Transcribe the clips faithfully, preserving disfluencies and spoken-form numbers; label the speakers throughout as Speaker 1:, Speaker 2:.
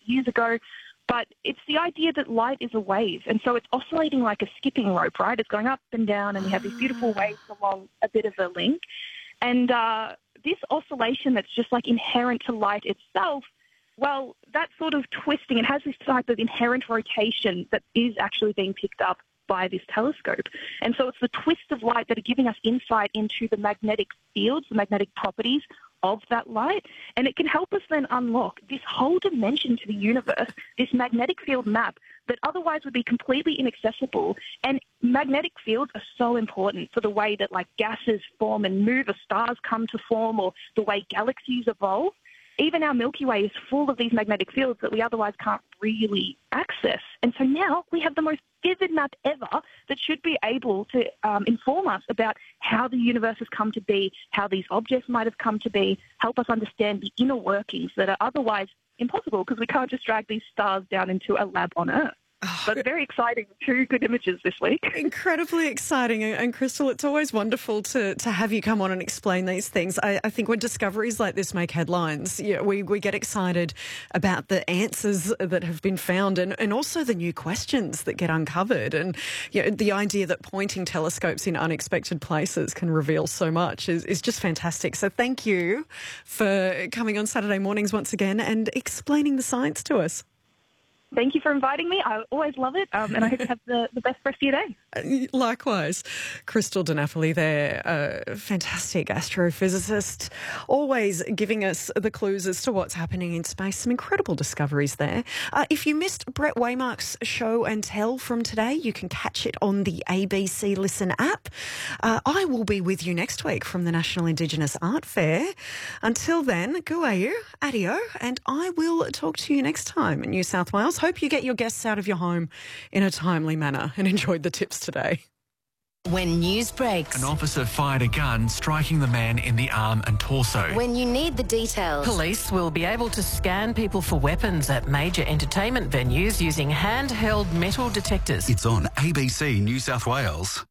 Speaker 1: years ago. But it's the idea that light is a wave, and so it's oscillating like a skipping rope, right? It's going up and down, and we have these beautiful waves along a bit of a link. And uh, this oscillation that's just like inherent to light itself, well, that sort of twisting, it has this type of inherent rotation that is actually being picked up by this telescope. And so it's the twists of light that are giving us insight into the magnetic fields, the magnetic properties of that light, and it can help us then unlock this whole dimension to the universe, this magnetic field map that otherwise would be completely inaccessible. And magnetic fields are so important for the way that like gases form and move, or stars come to form, or the way galaxies evolve. Even our Milky Way is full of these magnetic fields that we otherwise can't really access. And so now we have the most vivid map ever that should be able to um, inform us about how the universe has come to be, how these objects might have come to be, help us understand the inner workings that are otherwise impossible because we can't just drag these stars down into a lab on Earth. But very exciting, two good images this week.
Speaker 2: Incredibly exciting. And Crystal, it's always wonderful to, to have you come on and explain these things. I, I think when discoveries like this make headlines, yeah, we, we get excited about the answers that have been found and, and also the new questions that get uncovered. And you know, the idea that pointing telescopes in unexpected places can reveal so much is, is just fantastic. So thank you for coming on Saturday mornings once again and explaining the science to us.
Speaker 1: Thank you for inviting me. I always love it, um, and I hope you have the, the best rest of your day.
Speaker 2: Likewise. Crystal Di Napoli there, a fantastic astrophysicist, always giving us the clues as to what's happening in space. Some incredible discoveries there. Uh, if you missed Brett Waymark's show and tell from today, you can catch it on the A B C Listen app. Uh, I will be with you next week from the National Indigenous Art Fair. Until then, guayu, adio, and I will talk to you next time in New South Wales. Hope you get your guests out of your home in a timely manner and enjoyed the tips today.
Speaker 3: When news breaks.
Speaker 4: An officer fired a gun, striking the man in the arm and torso.
Speaker 3: When you need the details.
Speaker 5: Police will be able to scan people for weapons at major entertainment venues using handheld metal detectors.
Speaker 6: It's on A B C New South Wales.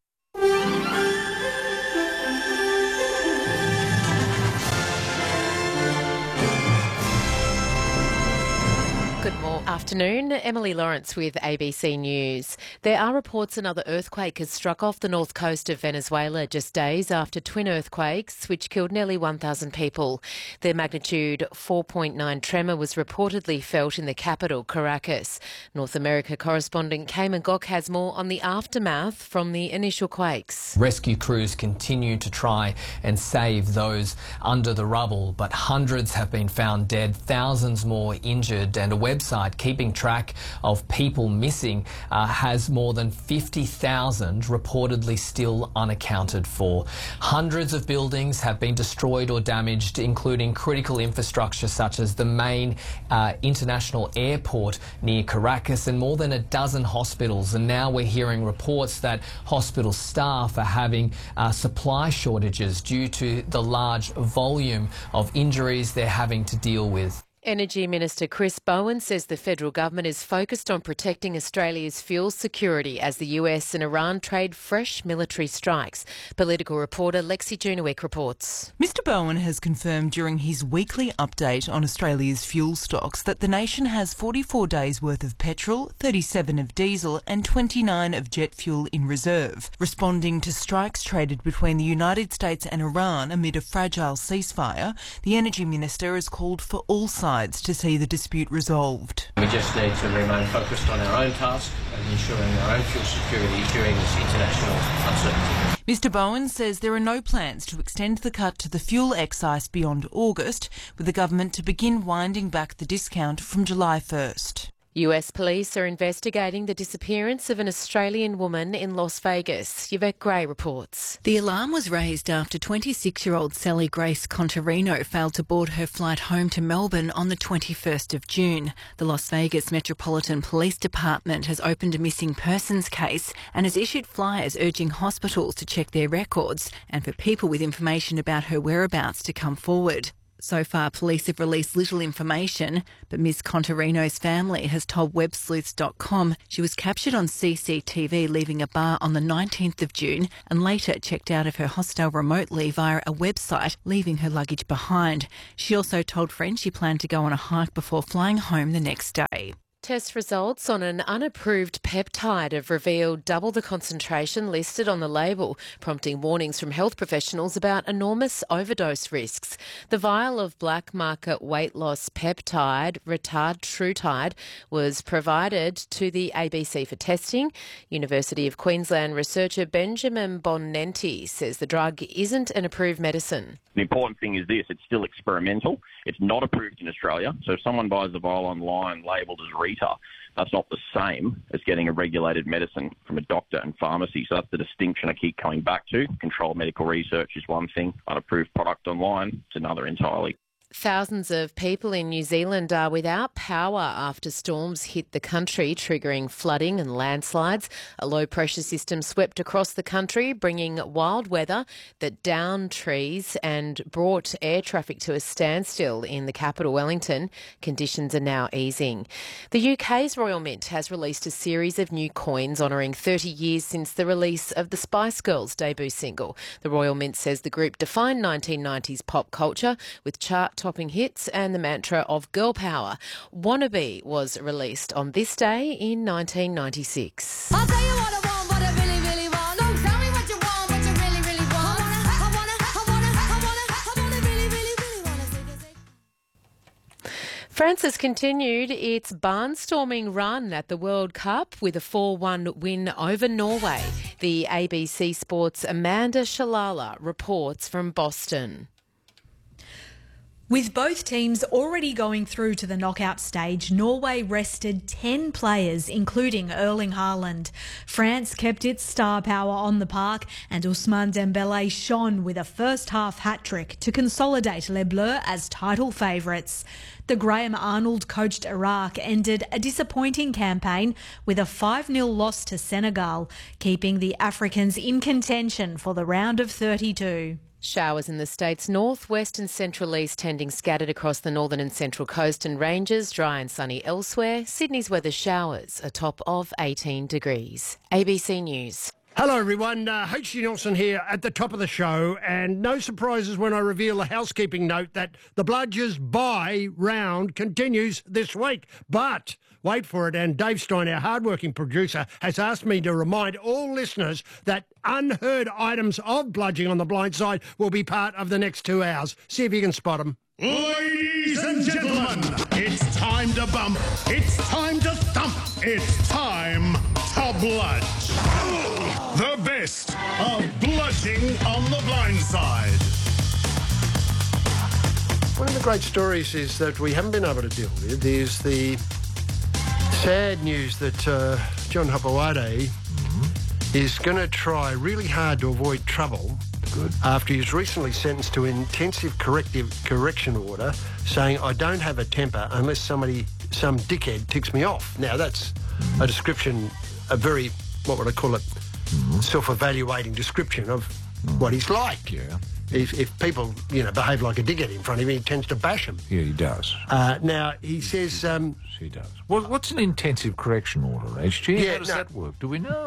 Speaker 7: Good afternoon. Emily Lawrence with A B C News. There are reports another earthquake has struck off the north coast of Venezuela just days after twin earthquakes, which killed nearly one thousand people. Their magnitude four point nine tremor was reportedly felt in the capital, Caracas. North America correspondent Cayman Gok has more on the aftermath from the initial quakes.
Speaker 8: Rescue crews continue to try and save those under the rubble, but hundreds have been found dead, thousands more injured, and a website keeping track of people missing uh, has more than fifty thousand reportedly still unaccounted for. Hundreds of buildings have been destroyed or damaged, including critical infrastructure such as the main uh, international airport near Caracas and more than a dozen hospitals. And now we're hearing reports that hospital staff are having uh, supply shortages due to the large volume of injuries they're having to deal with.
Speaker 7: Energy Minister Chris Bowen says the federal government is focused on protecting Australia's fuel security as the U S and Iran trade fresh military strikes. Political reporter Lexi Junowick reports.
Speaker 9: Mister Bowen has confirmed during his weekly update on Australia's fuel stocks that the nation has forty-four days worth of petrol, thirty-seven of diesel and twenty-nine of jet fuel in reserve. Responding to strikes traded between the United States and Iran amid a fragile ceasefire, the Energy Minister has called for all sides to see the dispute resolved.
Speaker 10: We just need to remain focused on our own task and ensuring our own fuel security during this international uncertainty.
Speaker 9: Mister Bowen says there are no plans to extend the cut to the fuel excise beyond August, with the government to begin winding back the discount from July first.
Speaker 7: U S police are investigating the disappearance of an Australian woman in Las Vegas. Yvette Gray reports.
Speaker 11: The alarm was raised after twenty-six-year-old Sally Grace Contarino failed to board her flight home to Melbourne on the twenty-first of June. The Las Vegas Metropolitan Police Department has opened a missing persons case and has issued flyers urging hospitals to check their records and for people with information about her whereabouts to come forward. So far, police have released little information, but Miss Contarino's family has told web sleuths dot com she was captured on C C T V leaving a bar on the nineteenth of June and later checked out of her hostel remotely via a website, leaving her luggage behind. She also told friends she planned to go on a hike before flying home the next day.
Speaker 7: Test results on an unapproved peptide have revealed double the concentration listed on the label, prompting warnings from health professionals about enormous overdose risks. The vial of black market weight loss peptide, Retatrutide, was provided to the A B C for testing. University of Queensland researcher Benjamin Bonenti says the drug isn't an approved medicine.
Speaker 12: The important thing is this, it's still experimental. It's not approved in Australia. So if someone buys the vial online labelled as Reta, that's not the same as getting a regulated medicine from a doctor and pharmacy. So that's the distinction I keep coming back to. Controlled medical research is one thing. Unapproved product online, it's another entirely.
Speaker 7: Thousands of people in New Zealand are without power after storms hit the country, triggering flooding and landslides. A low-pressure system swept across the country, bringing wild weather that downed trees and brought air traffic to a standstill in the capital, Wellington. Conditions are now easing. The U K's Royal Mint has released a series of new coins honouring thirty years since the release of the Spice Girls debut single. The Royal Mint says the group defined nineteen nineties pop culture with chart topping hits and the mantra of girl power. Wannabe was released on this day in nineteen ninety-six.
Speaker 13: I'll tell you what I want, what I really, really want. Don't tell me what you want, what you really, really want. I wanna, I wanna, I wanna, I wanna, I wanna really, really, really wanna say, say.
Speaker 7: France has continued its barnstorming run at the World Cup with a four one win over Norway. The A B C Sport's Amanda Shalala reports from Boston.
Speaker 14: With both teams already going through to the knockout stage, Norway rested ten players, including Erling Haaland. France kept its star power on the park, and Ousmane Dembele shone with a first-half hat-trick to consolidate Les Bleus as title favourites. The Graham Arnold-coached Iraq ended a disappointing campaign with a five nil loss to Senegal, keeping the Africans in contention for the round of thirty-two.
Speaker 7: Showers in the state's north, west and central east tending scattered across the northern and central coast and ranges, dry and sunny elsewhere. Sydney's weather showers, a top of eighteen degrees. A B C News.
Speaker 15: Hello everyone, uh, H G Nelson here at the top of the show, and no surprises when I reveal the housekeeping note that the Bludgers buy round continues this week. But wait for it, and Dave Stein, our hardworking producer, has asked me to remind all listeners that unheard items of Bludging on the Blind Side will be part of the next two hours. See if you can spot them.
Speaker 16: Ladies and gentlemen, it's time to bump, it's time to thump, it's time to bludge. The best of Bludging on the Blind Side.
Speaker 15: One of the great stories is that we haven't been able to deal with is the sad news that uh, John Hopewade mm-hmm. is going to try really hard to avoid trouble. Good. After he was recently sentenced to intensive corrective correction order, saying, I don't have a temper unless somebody, some dickhead ticks me off. Now, that's mm-hmm. a description, a very, what would I call it, mm-hmm. self-evaluating description of mm-hmm. what he's like.
Speaker 17: Yeah.
Speaker 15: If, if people, you know, behave like a dickhead in front of him, he tends to bash them.
Speaker 17: Yeah, he does.
Speaker 15: Uh, now, he says... Um,
Speaker 17: he does. Well, what's an intensive correction order, H G?
Speaker 15: Yeah,
Speaker 17: How does
Speaker 15: no.
Speaker 17: that work? Do we know?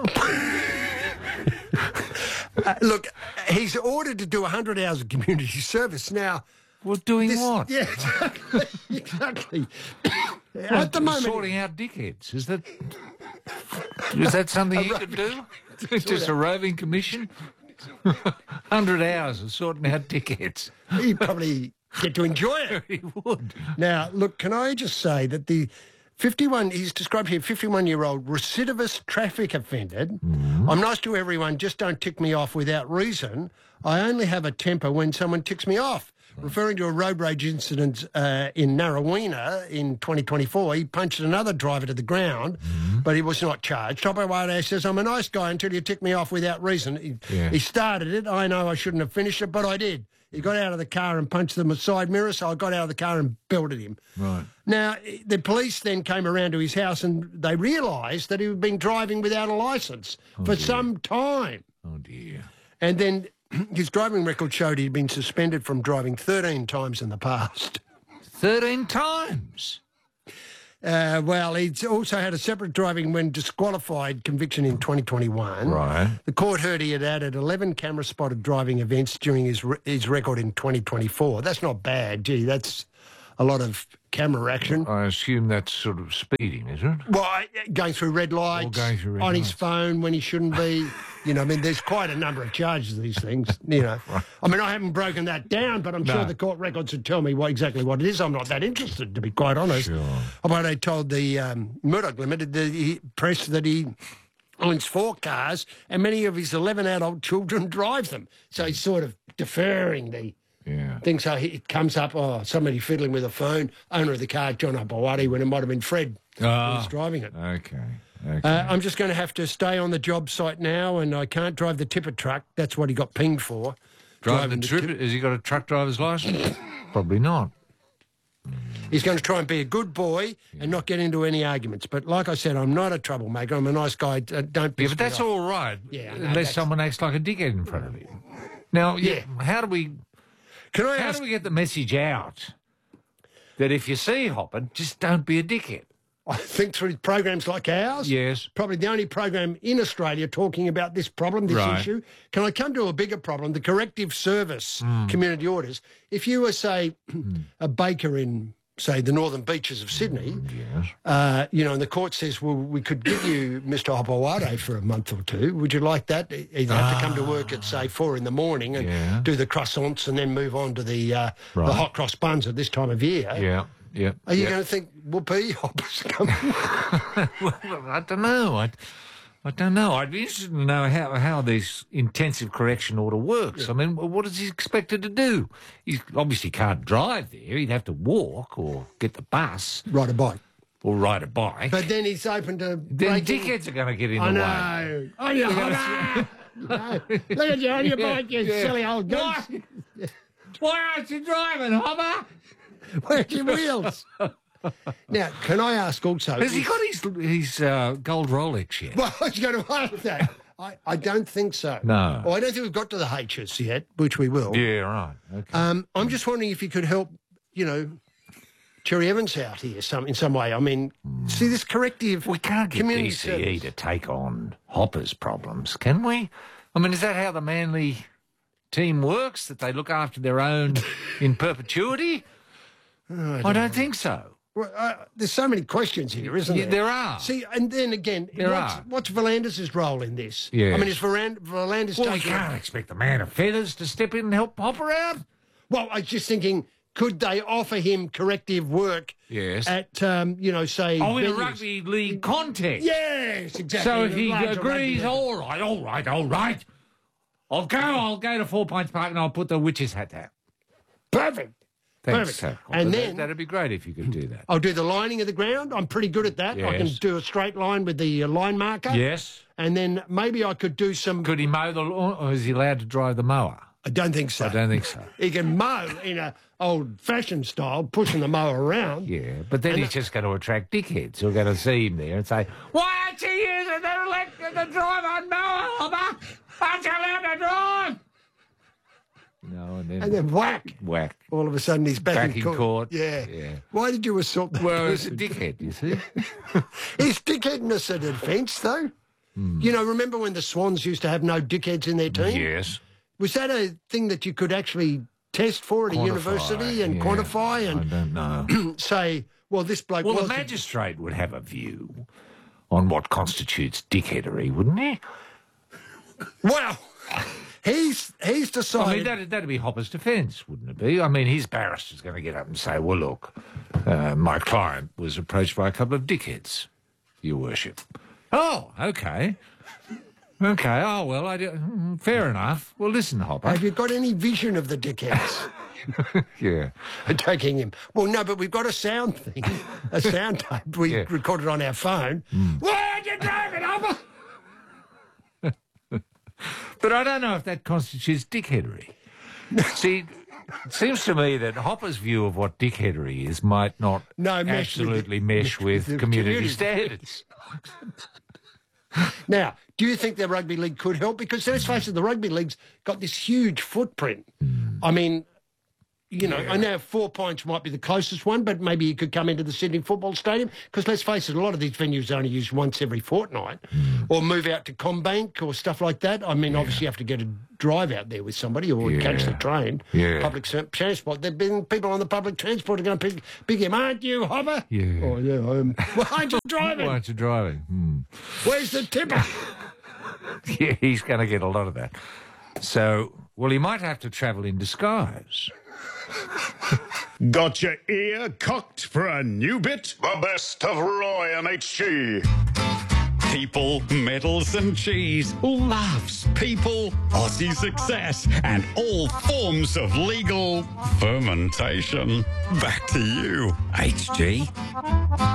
Speaker 15: uh, look, he's ordered to do one hundred hours of community service. Now...
Speaker 17: Well, doing
Speaker 15: this,
Speaker 17: what?
Speaker 15: Yeah, exactly. exactly. At the moment...
Speaker 17: Sorting out dickheads. Is that... Is that something you could do? Just a roving commission? one hundred hours of sorting out dickheads.
Speaker 15: He'd probably get to enjoy it.
Speaker 17: He would.
Speaker 15: Now, look, can I just say that the fifty-one, he's described here, fifty-one-year-old recidivist traffic offender. Mm-hmm. I'm nice to everyone, just don't tick me off without reason. I only have a temper when someone ticks me off. Referring to a road rage incident uh, in Narrowena in twenty twenty-four, he punched another driver to the ground, mm-hmm. but he was not charged. Hopewade says, I'm a nice guy until you tick me off without reason. He, yeah. he started it. I know I shouldn't have finished it, but I did. He got out of the car and punched the side mirror, so I got out of the car and belted him.
Speaker 17: Right.
Speaker 15: Now, the police then came around to his house and they realised that he had been driving without a licence oh, for dear. some time.
Speaker 17: Oh, dear.
Speaker 15: And then his driving record showed he'd been suspended from driving thirteen times in the past.
Speaker 17: thirteen times?
Speaker 15: Uh, well, he's also had a separate driving when disqualified conviction in twenty twenty-one.
Speaker 17: Right.
Speaker 15: The court heard he had added eleven camera-spotted driving events during his re- his record in twenty twenty-four. That's not bad. Gee, that's a lot of camera action.
Speaker 17: I assume that's sort of speeding, is it?
Speaker 15: Well, I- going through red lights,
Speaker 17: going through red
Speaker 15: on his
Speaker 17: lights.
Speaker 15: phone when he shouldn't be. You know, I mean, there's quite a number of charges of these things, you know. I mean, I haven't broken that down, but I'm
Speaker 17: No.
Speaker 15: sure the court records would tell me what, exactly what it is. I'm not that interested, to be quite honest.
Speaker 17: Sure.
Speaker 15: But I told the um, Murdoch Limited the he, press that he owns four cars and many of his eleven adult children drive them. So he's sort of deferring the
Speaker 17: Yeah.
Speaker 15: thing. So he, it comes up, oh, somebody fiddling with a phone, owner of the car, John Opawati, when it might have been Fred who
Speaker 17: Ah,
Speaker 15: was driving it.
Speaker 17: Okay. Okay.
Speaker 15: Uh, I'm just going to have to stay on the job site now, and I can't drive the tipper truck. That's what he got pinged for.
Speaker 17: Driving the trip, has he got a truck driver's license? Probably not.
Speaker 15: He's going to try and be a good boy and not get into any arguments. But like I said, I'm not a troublemaker. I'm a nice guy. Uh, Don't piss
Speaker 17: Yeah, but that's
Speaker 15: me off.
Speaker 17: all right.
Speaker 15: Yeah, I know,
Speaker 17: unless
Speaker 15: that's-
Speaker 17: someone acts like a dickhead in front of you. Now, yeah, how do we?
Speaker 15: Can I
Speaker 17: how
Speaker 15: ask-
Speaker 17: do we get the message out that if you see Hopper, just don't be a dickhead?
Speaker 15: I think through programs like ours.
Speaker 17: Yes.
Speaker 15: Probably the only program in Australia talking about this problem, this
Speaker 17: Right.
Speaker 15: issue. Can I come to a bigger problem? The corrective service
Speaker 17: Mm.
Speaker 15: community orders. If you were, say, a baker in, say, the northern beaches of Sydney,
Speaker 17: Yes.
Speaker 15: uh, you know, and the court says, well, we could give you Mister Hopawade for a month or two. Would you like that? Either have to come to work at, say, four in the morning and
Speaker 17: Yeah.
Speaker 15: do the croissants and then move on to the uh,
Speaker 17: Right.
Speaker 15: the hot cross buns at this time of year.
Speaker 17: Yeah. Yeah.
Speaker 15: Are you
Speaker 17: yeah.
Speaker 15: going to think, whoopee, Hopper's coming?
Speaker 17: well, I don't know. I, I don't know. I'd be interested to know how, how this intensive correction order works. I mean, what is he expected to do? He obviously can't drive there. He'd have to walk or get the bus.
Speaker 15: Ride a bike.
Speaker 17: Or ride a bike.
Speaker 15: But then he's open to
Speaker 17: then
Speaker 15: breaking...
Speaker 17: dickheads are going to get in
Speaker 15: I
Speaker 17: the
Speaker 15: know.
Speaker 17: way.
Speaker 15: Oh, you Hopper! No. Look at you on your bike, you
Speaker 17: Yeah.
Speaker 15: silly old goose.
Speaker 17: Why? Why aren't you driving, Hopper?
Speaker 15: Where's your wheels? Now, can I ask also...
Speaker 17: Has he
Speaker 15: if-
Speaker 17: got his, his uh, gold Rolex yet?
Speaker 15: Well, I was going to ask that. I, I don't think so.
Speaker 17: No.
Speaker 15: Well, I don't think we've got to the H's yet, which we will.
Speaker 17: Yeah, right. Okay.
Speaker 15: Um, I'm just wondering if you could help, you know, Cherry Evans out here some in some way. I mean, see this corrective...
Speaker 17: We can't get
Speaker 15: community
Speaker 17: D C E
Speaker 15: service.
Speaker 17: to take on Hopper's problems, can we? I mean, is that how the Manly team works, that they look after their own in perpetuity?
Speaker 15: Oh,
Speaker 17: I don't think so.
Speaker 15: Well, uh, there's so many questions here, isn't
Speaker 17: Yeah,
Speaker 15: there?
Speaker 17: there are.
Speaker 15: See, and then again,
Speaker 17: There
Speaker 15: what's,
Speaker 17: are.
Speaker 15: what's Volandis' role in this?
Speaker 17: Yes.
Speaker 15: I mean, is Voland- Volandis
Speaker 17: Well, we
Speaker 15: taking...
Speaker 17: can't expect the man of feathers to step in and help Hopper out.
Speaker 15: Well, I was just thinking, could they offer him corrective work
Speaker 17: Yes.
Speaker 15: at, um, you know, say...
Speaker 17: Oh, in a
Speaker 15: venues?
Speaker 17: rugby league context.
Speaker 15: Yes, exactly.
Speaker 17: So
Speaker 15: in
Speaker 17: if
Speaker 15: a
Speaker 17: he
Speaker 15: larger
Speaker 17: agrees,
Speaker 15: rugby league.
Speaker 17: all right, all right, all right. I'll go, I'll go to Four Points Park and I'll put the witch's hat down.
Speaker 15: Perfect.
Speaker 17: Thanks,
Speaker 15: Perfect.
Speaker 17: sir.
Speaker 15: And
Speaker 17: That-
Speaker 15: then-
Speaker 17: That'd be great if you could do that.
Speaker 15: I'll do the lining of the ground. I'm pretty good at that. I can
Speaker 17: Yes.
Speaker 15: do a straight line with the uh, line marker.
Speaker 17: Yes.
Speaker 15: And then maybe I could do some...
Speaker 17: Could he mow the lawn, or is he allowed to drive the mower?
Speaker 15: I don't think so.
Speaker 17: I don't think so.
Speaker 15: He can mow in a old-fashioned style, pushing the mower around.
Speaker 17: Yeah, but then
Speaker 15: And
Speaker 17: he's just going to attract dickheads who are going to see him there and say, "Why aren't you using the electric the drive-on mower, Hopper? Aren't you allowed to drive?" No, and then,
Speaker 15: And then whack.
Speaker 17: whack.
Speaker 15: All of a sudden he's back,
Speaker 17: Back
Speaker 15: in
Speaker 17: in
Speaker 15: court.
Speaker 17: court.
Speaker 15: Yeah.
Speaker 17: Yeah.
Speaker 15: Why did you assault that
Speaker 17: Well, he's a
Speaker 15: person?
Speaker 17: dickhead, you see.
Speaker 15: Is dickheadness a defence, though? You know, remember when the Swans used to have no dickheads in their team?
Speaker 17: Yes.
Speaker 15: Was that a thing that you could actually test for at a
Speaker 17: Quantify,
Speaker 15: university and
Speaker 17: yeah.
Speaker 15: quantify
Speaker 17: I
Speaker 15: and
Speaker 17: don't know.
Speaker 15: say, well, this bloke
Speaker 17: Well,
Speaker 15: was...
Speaker 17: the magistrate would have a view on what constitutes dickheadery, wouldn't he?
Speaker 15: Well, he's he's
Speaker 17: I
Speaker 15: decided...
Speaker 17: mean, that'd, that'd be Hopper's defence, wouldn't it be? I mean, his barrister's going to get up and say, well, look, uh, my client was approached by a couple of dickheads, Your Worship. Oh, okay. Okay, oh, well, I do, mm, fair enough. Well, listen, Hopper.
Speaker 15: Have you got any vision of the dickheads
Speaker 17: Yeah.
Speaker 15: attacking him? Well, no, but we've got a sound thing, a sound tape. We
Speaker 17: Yeah.
Speaker 15: recorded on our phone. Why are you driving, Hopper?
Speaker 17: But I don't know if that constitutes dickheadery. See, it seems to me that Hopper's view of what dickheadery is might not
Speaker 15: No, mesh with
Speaker 17: absolutely
Speaker 15: the-
Speaker 17: mesh with
Speaker 15: the
Speaker 17: community
Speaker 15: community.
Speaker 17: standards.
Speaker 15: Now, do you think the rugby league could help? Because let's face it, the rugby league's got this huge footprint. Mm. I mean, you know, yeah. I know Four Points might be the closest one, but maybe you could come into the Sydney Football Stadium, because let's face it, a lot of these venues are only used once every fortnight, mm. or move out to Combank or stuff like that. I mean, yeah. obviously you have to get a drive out there with somebody or yeah. catch the train,
Speaker 17: yeah.
Speaker 15: public transport. There've been people on the public transport are going to pick, pick him, aren't you, Hopper?
Speaker 17: Yeah.
Speaker 15: Oh, yeah, I am. Why aren't you driving?
Speaker 17: Why aren't you driving? Hmm.
Speaker 15: Where's the tipper?
Speaker 17: Yeah, he's going to get a lot of that. So, well, he might have to travel in disguise.
Speaker 16: Got your ear cocked for a new bit? The best of Roy and H G. People, metals and cheese, laughs, people, Aussie success, and all forms of legal fermentation. Back to you, H G.